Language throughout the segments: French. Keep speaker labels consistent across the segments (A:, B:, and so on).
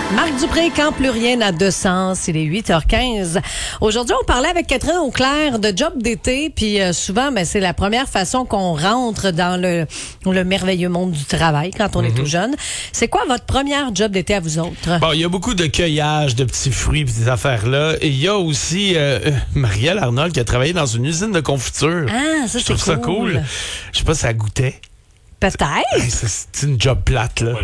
A: Marc Dupré, quand plus rien n'a de sens, il est 8h15. Aujourd'hui, on parlait avec Catherine Auclair de job d'été, puis souvent, c'est la première façon qu'on rentre dans le merveilleux monde du travail quand on est tout jeune. C'est quoi votre première job d'été à vous autres?
B: Bon, il y a beaucoup de cueillage de petits fruits et ces affaires-là. Et il y a aussi Marielle Arnold qui a travaillé dans une usine de confiture.
A: Ah, ça, c'est cool.
B: Je trouve ça cool. Je sais pas si ça goûtait.
A: Peut-être.
B: C'est une job plate, là.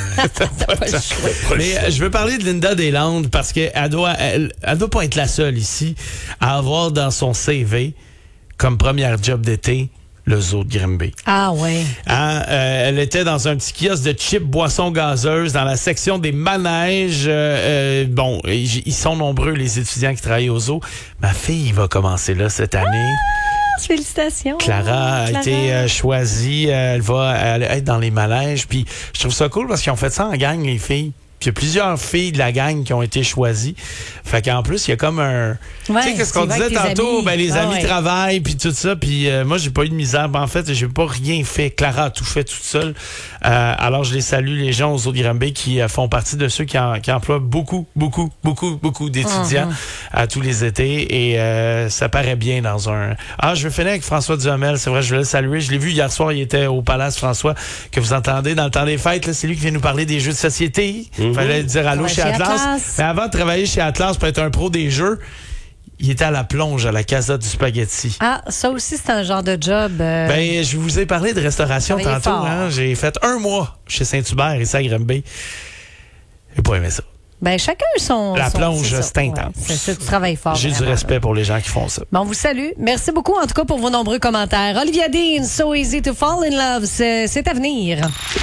B: Mais je veux parler de Linda Deslandes parce qu'elle doit pas être la seule ici à avoir dans son CV comme première job d'été le zoo de Grimby.
A: Ah ouais.
B: Elle était dans un petit kiosque de chips boissons gazeuses dans la section des manèges. Bon, ils sont nombreux les étudiants qui travaillent au zoo. Ma fille va commencer là cette année.
A: Félicitations.
B: Clara a été choisie. Elle va être dans les manèges. Puis je trouve ça cool parce qu'ils ont fait ça en gang, les filles. Puis il y a plusieurs filles de la gang qui ont été choisies. Fait qu'en plus, il y a comme un...
A: Ouais,
B: tu sais, qu'est-ce qu'on disait tantôt? Les amis travaillent, puis tout ça. Puis moi, j'ai pas eu de misère. En fait, j'ai pas rien fait. Clara a tout fait toute seule. Alors, je les salue, les gens aux Zoo de Granby qui font partie de ceux qui emploient beaucoup d'étudiants à tous les étés. Et ça paraît bien dans un... je veux finir avec François Duhamel. C'est vrai, je voulais le saluer. Je l'ai vu hier soir. Il était au Palace, François, que vous entendez dans le temps des fêtes. Là, c'est lui qui vient nous parler des jeux de société. Fallait dire allô chez Atlas. Mais avant de travailler chez Atlas pour être un pro des jeux, il était à la plonge à la Casa du Spaghetti.
A: Ah, ça aussi, c'est un genre de job.
B: Je vous ai parlé de restauration tantôt. J'ai fait 1 mois chez Saint-Hubert et à Granby. J'ai pas aimé ça.
A: Chacun son...
B: La plonge, c'est intense.
A: C'est ça, tu travailles fort.
B: J'ai du respect pour les gens qui font ça.
A: Bon, on vous salue. Merci beaucoup, en tout cas, pour vos nombreux commentaires. Olivia Dean, So Easy to Fall in Love, c'est à venir.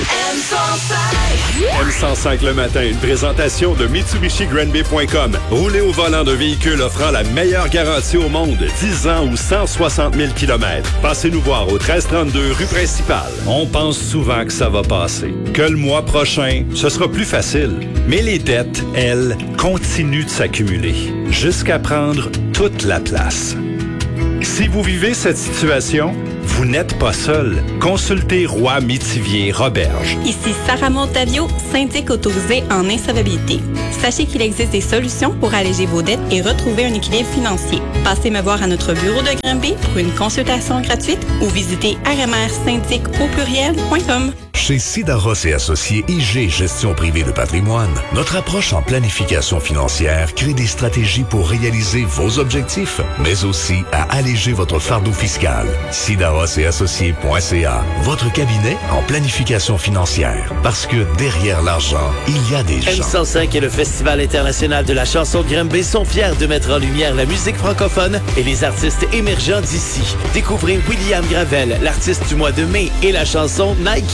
C: M105 le matin, une présentation de MitsubishiGranby.com. Roulez au volant d'un véhicule offrant la meilleure garantie au monde, 10 ans ou 160 000 km. Passez nous voir au 1332 rue principale. On pense souvent que ça va passer, que le mois prochain, ce sera plus facile. Mais les dettes, elles, continuent de s'accumuler, jusqu'à prendre toute la place. Si vous vivez cette situation, vous n'êtes pas seul. Consultez Roy Métivier Roberge.
D: Ici Sarah Montabio, syndic autorisé en insolvabilité. Sachez qu'il existe des solutions pour alléger vos dettes et retrouver un équilibre financier. Passez me voir à notre bureau de Granby pour une consultation gratuite ou visitez rmrsyndic.com.
E: Chez Sidaros et Associés IG Gestion privée de patrimoine, notre approche en planification financière crée des stratégies pour réaliser vos objectifs, mais aussi à alléger votre fardeau fiscal. Sidaros et Associés.ca, votre cabinet en planification financière. Parce que derrière l'argent, il y a des gens.
F: M105 et le Festival international de la chanson de Granby sont fiers de mettre en lumière la musique francophone et les artistes émergents d'ici. Découvrez William Gravel, l'artiste du mois de mai, et la chanson Nike.